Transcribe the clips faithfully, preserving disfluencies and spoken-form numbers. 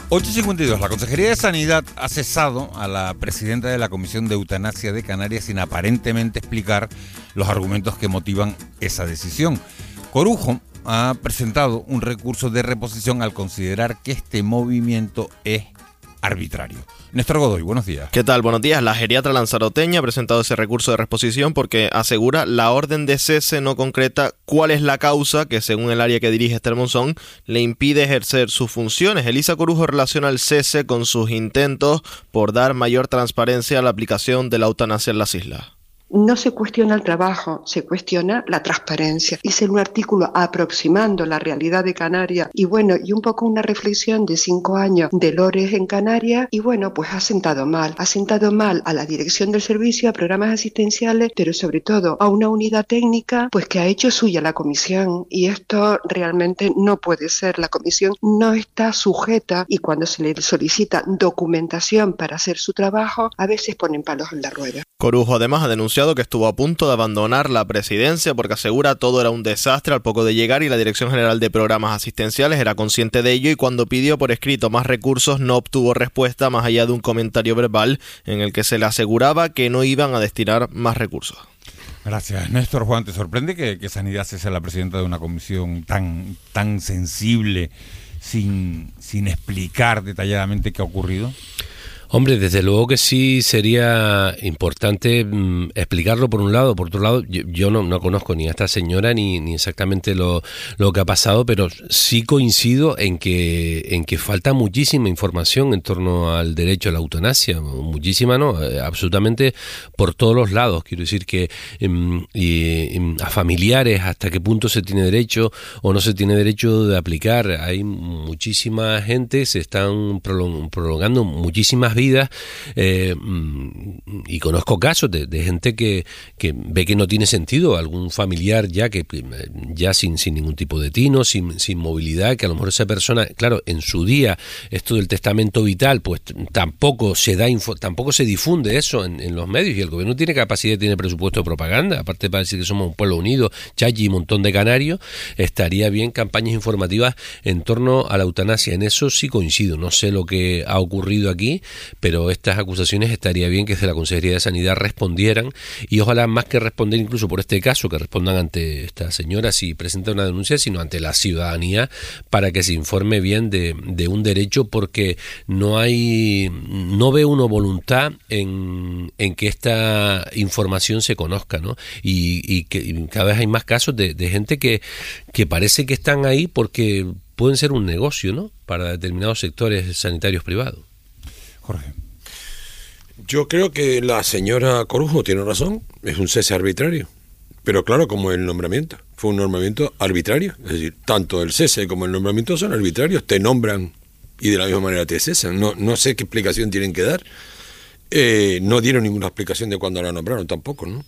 ocho cincuenta y dos. La Consejería de Sanidad ha cesado a la presidenta de la Comisión de Eutanasia de Canarias sin aparentemente explicar los argumentos que motivan esa decisión. Corujo ha presentado un recurso de reposición al considerar que este movimiento es arbitrario. Néstor Godoy, buenos días. ¿Qué tal? Buenos días. La geriatra lanzaroteña ha presentado ese recurso de reposición porque asegura la orden de cese no concreta cuál es la causa que, según el área que dirige Esther Monzón, le impide ejercer sus funciones. Elisa Corujo relaciona el cese con sus intentos por dar mayor transparencia a la aplicación de la eutanasia en las islas. No se cuestiona el trabajo, se cuestiona la transparencia. Hice un artículo aproximando la realidad de Canarias y bueno, y un poco una reflexión de cinco años de Lores en Canarias y bueno, pues ha sentado mal. Ha sentado mal a la dirección del servicio, a programas asistenciales, pero sobre todo a una unidad técnica pues que ha hecho suya la comisión y esto realmente no puede ser. La comisión no está sujeta y cuando se le solicita documentación para hacer su trabajo, a veces ponen palos en la rueda. Corujo además ha denunciado que estuvo a punto de abandonar la presidencia porque asegura todo era un desastre al poco de llegar y la Dirección General de Programas Asistenciales era consciente de ello y cuando pidió por escrito más recursos no obtuvo respuesta más allá de un comentario verbal en el que se le aseguraba que no iban a destinar más recursos. Gracias, Néstor. Juan, ¿te sorprende que, que Sanidad sea la presidenta de una comisión tan, tan sensible sin, sin explicar detalladamente qué ha ocurrido? Hombre, desde luego que sí sería importante mmm, explicarlo por un lado. Por otro lado, yo, yo no, no conozco ni a esta señora ni, ni exactamente lo, lo que ha pasado, pero sí coincido en que en que falta muchísima información en torno al derecho a la eutanasia. Muchísima, ¿no? Absolutamente por todos los lados. Quiero decir que mmm, y, y a familiares, hasta qué punto se tiene derecho o no se tiene derecho de aplicar. Hay muchísima gente, se están prolong, prolongando muchísimas vidas eh, y conozco casos de, de gente que, que ve que no tiene sentido, algún familiar ya que ya sin, sin ningún tipo de tino, sin, sin movilidad, que a lo mejor esa persona, claro, en su día esto del testamento vital pues tampoco se da info, tampoco se difunde eso en, en los medios y el gobierno tiene capacidad, tiene presupuesto de propaganda, aparte para decir que somos un pueblo unido, Chachi y un montón de canarios, estaría bien campañas informativas en torno a la eutanasia. En eso sí coincido, no sé lo que ha ocurrido aquí, pero estas acusaciones estaría bien que desde la Consejería de Sanidad respondieran y ojalá más que responder incluso por este caso, que respondan ante esta señora si presenta una denuncia, sino ante la ciudadanía para que se informe bien de, de un derecho porque no hay, no ve uno voluntad en, en que esta información se conozca, ¿no? Y, y que y cada vez hay más casos de, de gente que, que parece que están ahí porque pueden ser un negocio, ¿no? Para determinados sectores sanitarios privados. Jorge. Yo creo que la señora Corujo tiene razón, es un cese arbitrario, pero claro, como el nombramiento, fue un nombramiento arbitrario, es decir, tanto el cese como el nombramiento son arbitrarios, te nombran y de la misma manera te cesan, no, no sé qué explicación tienen que dar, eh, no dieron ninguna explicación de cuándo la nombraron tampoco, ¿no?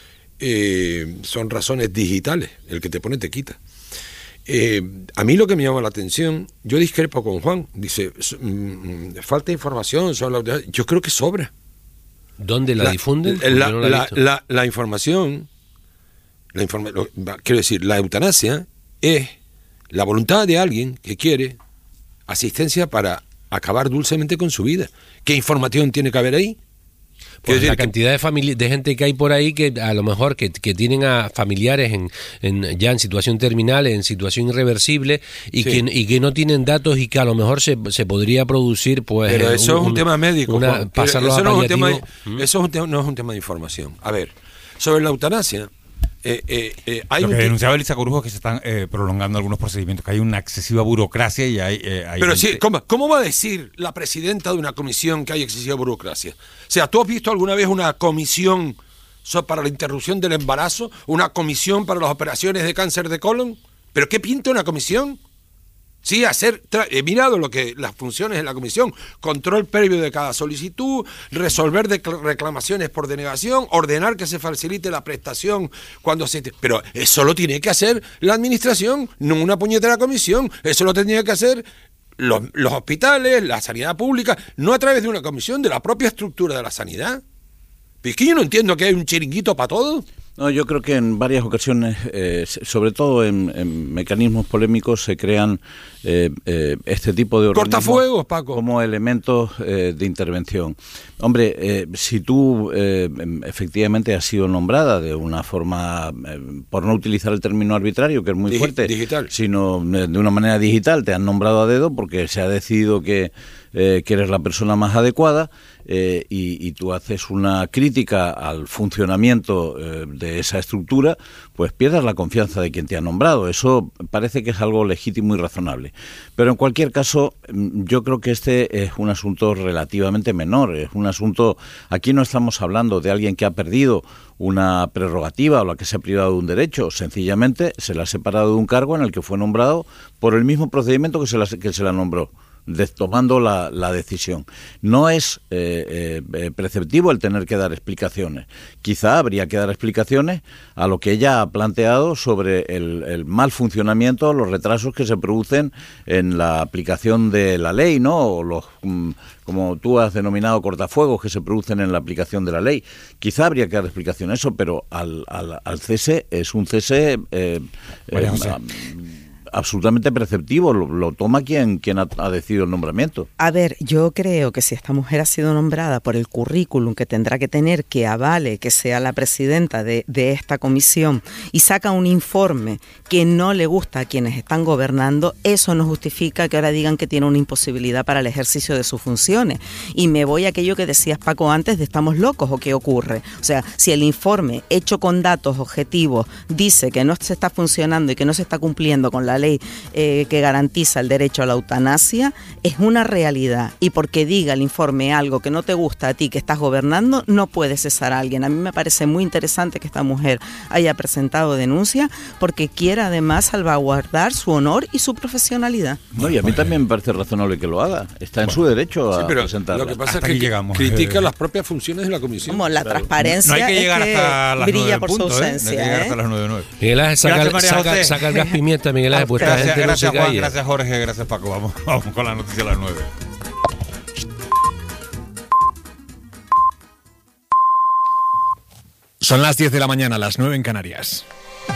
Eh, son razones digitales, el que te pone te quita. Eh, a mí lo que me llama la atención, yo discrepo con Juan, dice, mm, falta información sobre la, yo creo que sobra. ¿Dónde la, la difunden? La, la, la, la, la información, la informa, lo, quiero decir, la eutanasia es la voluntad de alguien que quiere asistencia para acabar dulcemente con su vida. ¿Qué información tiene que haber ahí? Pues la cantidad de famili- de gente que hay por ahí que a lo mejor que, que tienen a familiares en, en ya en situación terminal, en situación irreversible y, sí. que, y que no tienen datos y que a lo mejor se, se podría producir pues pero eso un, es un tema médico, una, pasarlo eso, a no es un tema, ¿Mm? eso es un tema, no es un tema de información. A ver, sobre la eutanasia Eh, eh, eh, hay lo que un denunciaba Elisa Corujo es que se están eh, prolongando algunos procedimientos, que hay una excesiva burocracia y hay... Eh, hay Pero gente... sí, ¿cómo, ¿cómo va a decir la presidenta de una comisión que hay excesiva burocracia? O sea, ¿tú has visto alguna vez una comisión para la interrupción del embarazo? ¿Una comisión para las operaciones de cáncer de colon? ¿Pero qué pinta una comisión? Sí, hacer, tra- he mirado lo que las funciones de la comisión, control previo de cada solicitud, resolver de reclamaciones por denegación, ordenar que se facilite la prestación cuando se... Te- pero eso lo tiene que hacer la administración, no una puñetera comisión, eso lo tendría que hacer los, los hospitales, la sanidad pública, no a través de una comisión, de la propia estructura de la sanidad. Es que yo no entiendo que hay un chiringuito para todo. No, yo creo que en varias ocasiones, eh, sobre todo en, en mecanismos polémicos, se crean eh, eh, este tipo de organismos cortafuegos, Paco, como elementos eh, de intervención. Hombre, eh, si tú eh, efectivamente has sido nombrada de una forma, eh, por no utilizar el término arbitrario, que es muy Digi- fuerte, digital. sino de una manera digital, te han nombrado a dedo porque se ha decidido que, eh, que eres la persona más adecuada. Eh, y, y tú haces una crítica al funcionamiento eh, de esa estructura, pues pierdas la confianza de quien te ha nombrado. Eso parece que es algo legítimo y razonable. Pero en cualquier caso, yo creo que este es un asunto relativamente menor. Es un asunto, aquí no estamos hablando de alguien que ha perdido una prerrogativa o la que se ha privado de un derecho. Sencillamente se la ha separado de un cargo en el que fue nombrado por el mismo procedimiento que se la, que se la nombró. De, tomando la, la decisión. No es eh, eh, preceptivo el tener que dar explicaciones. Quizá habría que dar explicaciones a lo que ella ha planteado sobre el, el mal funcionamiento, los retrasos que se producen en la aplicación de la ley, ¿no? O los, como tú has denominado, cortafuegos que se producen en la aplicación de la ley. Quizá habría que dar explicación a eso, pero al, al, al cese es un cese... Eh, eh, absolutamente preceptivo, lo, lo toma quien, quien ha, ha decidido el nombramiento. A ver, yo creo que si esta mujer ha sido nombrada por el currículum que tendrá que tener, que avale que sea la presidenta de, de esta comisión y saca un informe que no le gusta a quienes están gobernando, eso no justifica que ahora digan que tiene una imposibilidad para el ejercicio de sus funciones. Y me voy a aquello que decías, Paco, antes de ¿estamos locos o qué ocurre? O sea, si el informe hecho con datos objetivos dice que no se está funcionando y que no se está cumpliendo con la ley eh, que garantiza el derecho a la eutanasia, es una realidad. Y porque diga el informe algo que no te gusta a ti que estás gobernando, no puedes cesar a alguien. A mí me parece muy interesante que esta mujer haya presentado denuncia porque quiere además salvaguardar su honor y su profesionalidad. No, y a mí también me parece razonable que lo haga. Está en bueno, su derecho a sí, pero presentarla. Lo que pasa hasta es que llegamos. critica las propias funciones de la comisión. Como la claro. transparencia no hay que llegar es hasta las brilla nueve por punto, su ausencia. ¿eh? No hay que llegar ¿eh? hasta las nueve nueve. Miguel Ángel, saca, Gracias, saca, saca el gas pimienta, Miguel Ángel, pues esta Gracias, gente gracias no se Juan, calla. gracias Jorge, gracias Paco. Vamos, vamos con la noticia a las nueve. Son las diez de la mañana, las nueve en Canarias.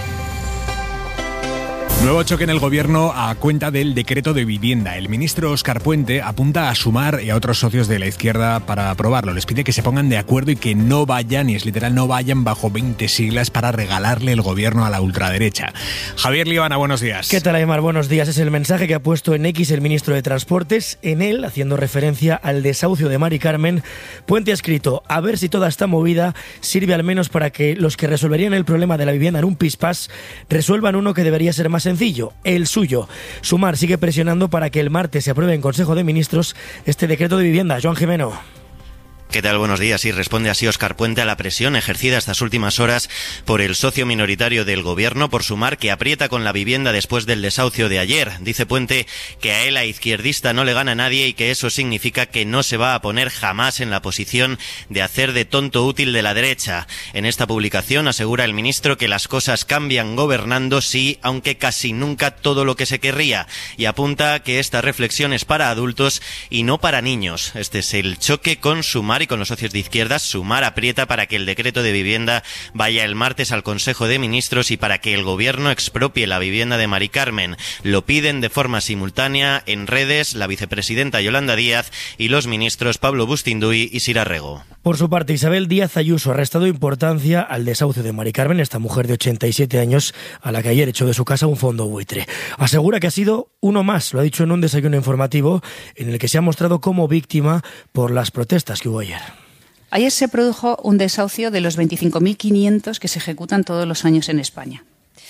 Nuevo choque en el gobierno a cuenta del decreto de vivienda. El ministro Óscar Puente apunta a Sumar y a otros socios de la izquierda para aprobarlo. Les pide que se pongan de acuerdo y que no vayan, y es literal, no vayan bajo veinte siglas para regalarle el gobierno a la ultraderecha. Javier Líbana, buenos días. ¿Qué tal, Aymar? Buenos días. Es el mensaje que ha puesto en X el ministro de Transportes. En él, haciendo referencia al desahucio de Mari Carmen, Puente ha escrito: a ver si toda esta movida sirve al menos para que los que resolverían el problema de la vivienda en un pispás resuelvan uno que debería ser más sencillo, el suyo. Sumar sigue presionando para que el martes se apruebe en Consejo de Ministros este decreto de vivienda. Joan Jimeno. ¿Qué tal? Buenos días. Y responde así Óscar Puente a la presión ejercida estas últimas horas por el socio minoritario del gobierno, por Sumar, que aprieta con la vivienda después del desahucio de ayer. Dice Puente que a él, a izquierdista, no le gana nadie y que eso significa que no se va a poner jamás en la posición de hacer de tonto útil de la derecha. En esta publicación asegura el ministro que las cosas cambian gobernando, sí, aunque casi nunca todo lo que se querría. Y apunta que esta reflexión es para adultos y no para niños. Este es el choque con Sumar y con los socios de izquierdas. Sumar aprieta para que el decreto de vivienda vaya el martes al Consejo de Ministros y para que el gobierno expropie la vivienda de Mari Carmen. Lo piden de forma simultánea en redes la vicepresidenta Yolanda Díaz y los ministros Pablo Bustinduy y Sira Rego. Por su parte, Isabel Díaz Ayuso ha restado importancia al desahucio de Mari Carmen, esta mujer de ochenta y siete años a la que ayer echó de su casa un fondo buitre. Asegura que ha sido uno más, lo ha dicho en un desayuno informativo en el que se ha mostrado como víctima por las protestas que hubo ayer. Ayer se produjo un desahucio de los veinticinco mil quinientos que se ejecutan todos los años en España,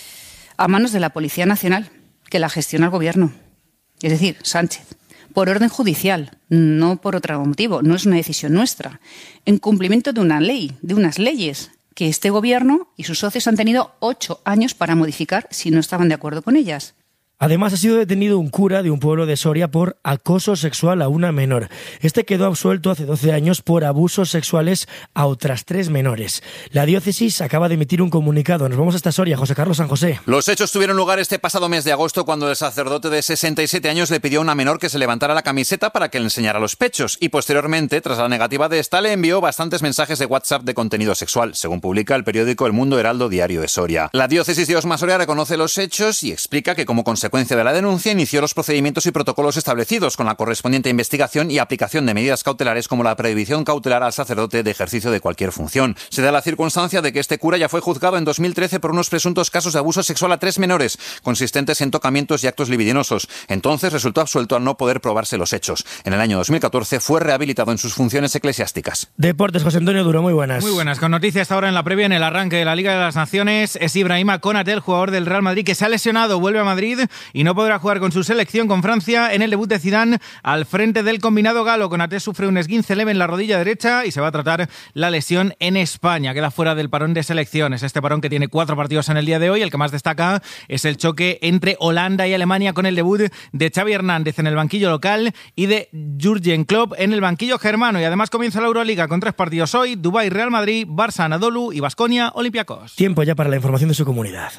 a manos de la Policía Nacional, que la gestiona el Gobierno, es decir, Sánchez, por orden judicial, no por otro motivo, no es una decisión nuestra, en cumplimiento de una ley, de unas leyes que este Gobierno y sus socios han tenido ocho años para modificar si no estaban de acuerdo con ellas. Además, ha sido detenido un cura de un pueblo de Soria por acoso sexual a una menor. Este quedó absuelto hace doce años por abusos sexuales a otras tres menores. La diócesis acaba de emitir un comunicado. Nos vamos hasta Soria. José Carlos San José. Los hechos tuvieron lugar este pasado mes de agosto cuando el sacerdote de sesenta y siete años le pidió a una menor que se levantara la camiseta para que le enseñara los pechos y posteriormente, tras la negativa de esta, le envió bastantes mensajes de WhatsApp de contenido sexual, según publica el periódico El Mundo Heraldo Diario de Soria. La diócesis de Osma Soria reconoce los hechos y explica que como consecuencia consecuencia de la denuncia, inició los procedimientos y protocolos establecidos con la correspondiente investigación y aplicación de medidas cautelares como la prohibición cautelar al sacerdote de ejercicio de cualquier función. Se da la circunstancia de que este cura ya fue juzgado en dos mil trece por unos presuntos casos de abuso sexual a tres menores, consistentes en tocamientos y actos libidinosos. Entonces resultó absuelto al no poder probarse los hechos. En el año dos mil catorce fue rehabilitado en sus funciones eclesiásticas. Deportes, José Antonio Duro, muy buenas. Muy buenas, con noticias ahora en la previa en el arranque de la Liga de las Naciones. Es Ibrahima Konaté, el jugador del Real Madrid, que se ha lesionado, vuelve a Madrid y no podrá jugar con su selección con Francia en el debut de Zidane al frente del combinado galo. Konaté sufre un esguince leve en la rodilla derecha y se va a tratar la lesión en España. Queda fuera del parón de selecciones. Este parón que tiene cuatro partidos en el día de hoy. El que más destaca es el choque entre Holanda y Alemania con el debut de Xavi Hernández en el banquillo local y de Jürgen Klopp en el banquillo germano. Y además comienza la Euroliga con tres partidos hoy: Dubái, Real Madrid, Barça, Anadolu y Baskonia, Olympiacos. Tiempo ya para la información de su comunidad.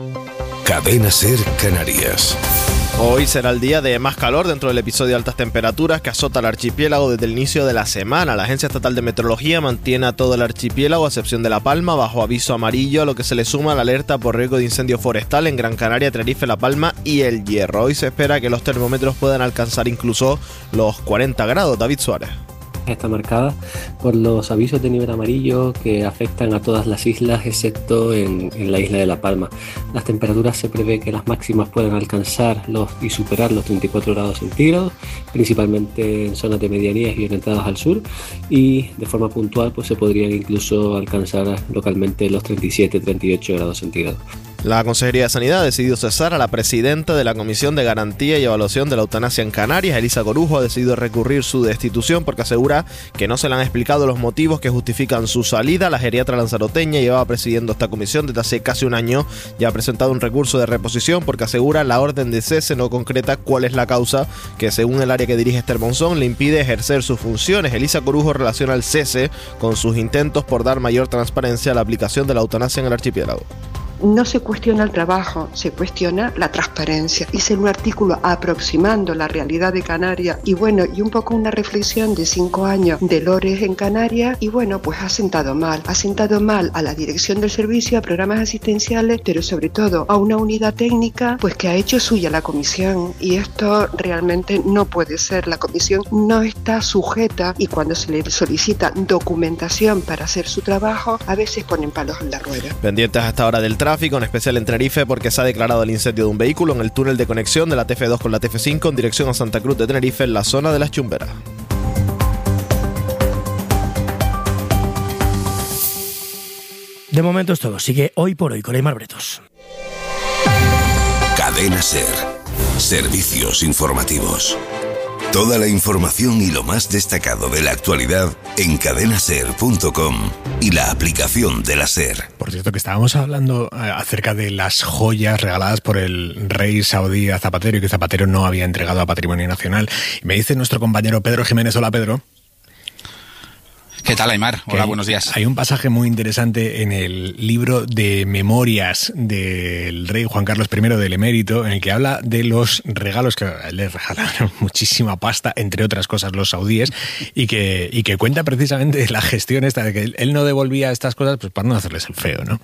Cadena SER Canarias. Hoy será el día de más calor dentro del episodio de altas temperaturas que azota el archipiélago desde el inicio de la semana. La Agencia Estatal de Meteorología mantiene a todo el archipiélago, a excepción de La Palma, bajo aviso amarillo, a lo que se le suma la alerta por riesgo de incendio forestal en Gran Canaria, Tenerife, La Palma y El Hierro. Hoy se espera que los termómetros puedan alcanzar incluso los cuarenta grados. David Suárez. Está marcada por los avisos de nivel amarillo que afectan a todas las islas excepto en, en la isla de La Palma. Las temperaturas se prevé que las máximas puedan alcanzar los y superar los treinta y cuatro grados centígrados, principalmente en zonas de medianías y orientadas al sur, y de forma puntual pues se podrían incluso alcanzar localmente los treinta y siete a treinta y ocho grados centígrados. La Consejería de Sanidad ha decidido cesar a la presidenta de la Comisión de Garantía y Evaluación de la Eutanasia en Canarias. Elisa Corujo ha decidido recurrir su destitución porque asegura que no se le han explicado los motivos que justifican su salida. La geriatra lanzaroteña llevaba presidiendo esta comisión desde hace casi un año y ha presentado un recurso de reposición porque asegura la orden de cese no concreta cuál es la causa que, según el área que dirige Esther Monzón, le impide ejercer sus funciones. Elisa Corujo relaciona el cese con sus intentos por dar mayor transparencia a la aplicación de la eutanasia en el archipiélago. No se cuestiona el trabajo, se cuestiona la transparencia. Hice un artículo aproximando la realidad de Canarias y bueno, y un poco una reflexión de cinco años de Lores en Canarias y bueno, pues ha sentado mal. Ha sentado mal a la dirección del servicio, a programas asistenciales, pero sobre todo a una unidad técnica pues que ha hecho suya la comisión y esto realmente no puede ser. La comisión no está sujeta y cuando se le solicita documentación para hacer su trabajo, a veces ponen palos en la rueda. Pendientes a esta hora del tráfico. Tráfico, en especial en Tenerife, porque se ha declarado el incendio de un vehículo en el túnel de conexión de la T F dos con la T F cinco en dirección a Santa Cruz de Tenerife, en la zona de Las Chumberas. De momento es todo. Sigue Hoy por Hoy con Aymar Bretos. Cadena SER. Servicios informativos. Toda la información y lo más destacado de la actualidad en cadena ser punto com y la aplicación de la SER. Por cierto, que estábamos hablando acerca de las joyas regaladas por el rey saudí a Zapatero y que Zapatero no había entregado a Patrimonio Nacional. Y me dice nuestro compañero Pedro Jiménez. Hola, Pedro. ¿Qué tal, Aymar? Hola, hay, buenos días. Hay un pasaje muy interesante en el libro de memorias del rey Juan Carlos primero del Emérito, en el que habla de los regalos que le regalaron muchísima pasta, entre otras cosas, los saudíes, y que, y que cuenta precisamente la gestión esta de que él no devolvía estas cosas pues para no hacerles el feo, ¿no?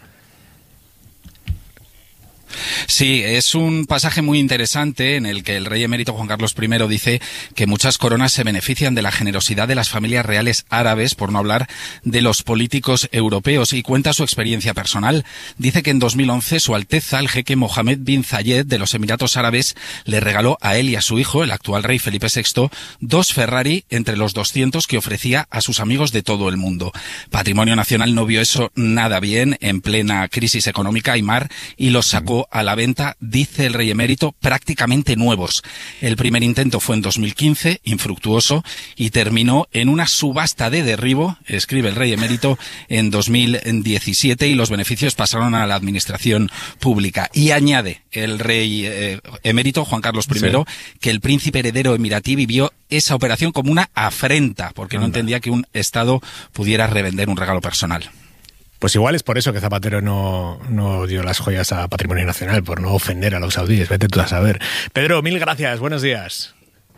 Sí, es un pasaje muy interesante en el que el rey emérito Juan Carlos primero dice que muchas coronas se benefician de la generosidad de las familias reales árabes, por no hablar de los políticos europeos, y cuenta su experiencia personal. Dice que en dos mil once su Alteza, el jeque Mohammed bin Zayed de los Emiratos Árabes, le regaló a él y a su hijo, el actual rey Felipe sexto, dos Ferrari entre los doscientos que ofrecía a sus amigos de todo el mundo. Patrimonio Nacional no vio eso nada bien en plena crisis económica, Aymar, y los sacó puesto a la venta, dice el rey emérito, prácticamente nuevos. El primer intento fue en dos mil quince, infructuoso, y terminó en una subasta de derribo, escribe el rey emérito, en dos mil diecisiete, y los beneficios pasaron a la administración pública. Y añade el rey eh, emérito, Juan Carlos primero, sí, que el príncipe heredero emiratí vivió esa operación como una afrenta, porque Anda. no entendía que un Estado pudiera revender un regalo personal. Pues igual es por eso que Zapatero no, no dio las joyas a Patrimonio Nacional, por no ofender a los saudíes, vete tú a saber. Pedro, mil gracias, buenos días.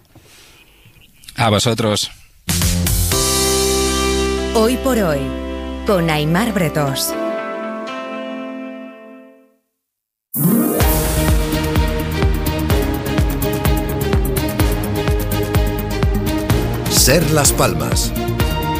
A vosotros. Hoy por hoy, con Aimar Bretos. Ser Las Palmas.